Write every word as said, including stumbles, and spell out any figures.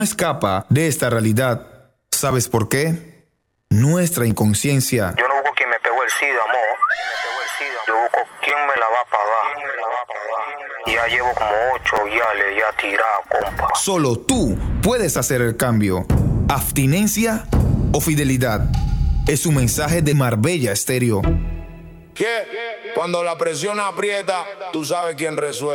escapa de esta realidad. ¿Sabes por qué? Nuestra inconsciencia. Yo no busco quien me pegó el SIDA, amor. Yo busco quién me la va a pagar. Ya llevo como ocho guiales ya tirado, compa. Solo tú puedes hacer el cambio. Abstinencia o fidelidad. Es un mensaje de Marbella Estéreo. ¿Qué? Cuando la presión aprieta, tú sabes quién resuelve.